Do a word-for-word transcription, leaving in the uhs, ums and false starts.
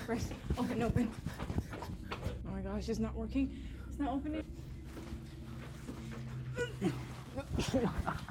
Christ. Open, open. Oh my gosh, it's not working. It's not opening.